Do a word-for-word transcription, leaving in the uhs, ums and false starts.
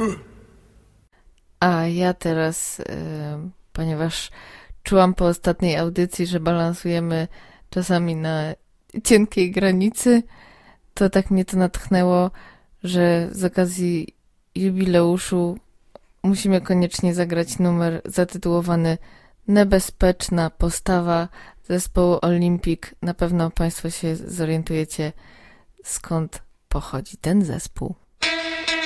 A ja teraz, yy, ponieważ czułam po ostatniej audycji, że balansujemy czasami na cienkiej granicy, to tak mnie to natchnęło, że z okazji jubileuszu musimy koniecznie zagrać numer zatytułowany Nebezpeczna postawa zespołu Olimpik. Na pewno Państwo się zorientujecie, skąd pochodzi ten zespół.